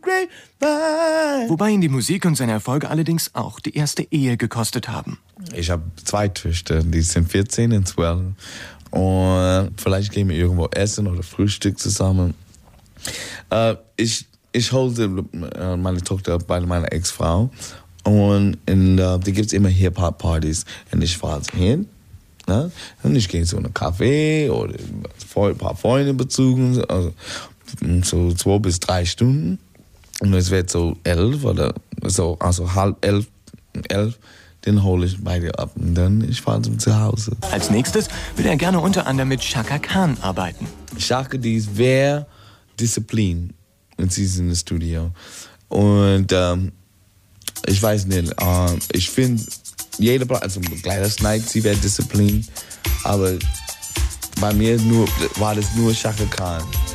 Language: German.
grapevine. Wobei ihn die Musik und seine Erfolge allerdings auch die erste Ehe gekostet haben. Ich habe 2 Töchter, die sind 14 und 12. Und vielleicht gehen wir irgendwo essen oder Frühstück zusammen. Ich holte meine Tochter bei meiner Ex-Frau und die gibt es immer Hip-Hop-Partys. Und ich fahre hin, ne? Und ich gehe zu einem Café oder ein paar Freunde besuchen, also so 2 bis 3 Stunden. Und es wird so 11 oder so, also 10:30, 11. Den hole ich bei dir ab und dann ich fahre zu Hause. Als nächstes will er gerne unter anderem mit Chaka Khan arbeiten. Chaka, die ist sehr diszipliniert und sie ist in das Studio. Und ich weiß nicht, ich finde, also Gladys Knight, sie wäre diszipliniert, aber bei mir war das nur Chaka Khan.